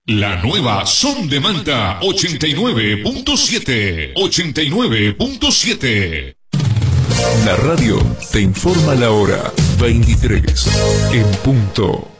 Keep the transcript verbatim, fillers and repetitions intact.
La nueva Son de Manta ochenta y nueve punto siete. ochenta y nueve punto siete. La radio te informa la hora veintitrés en punto.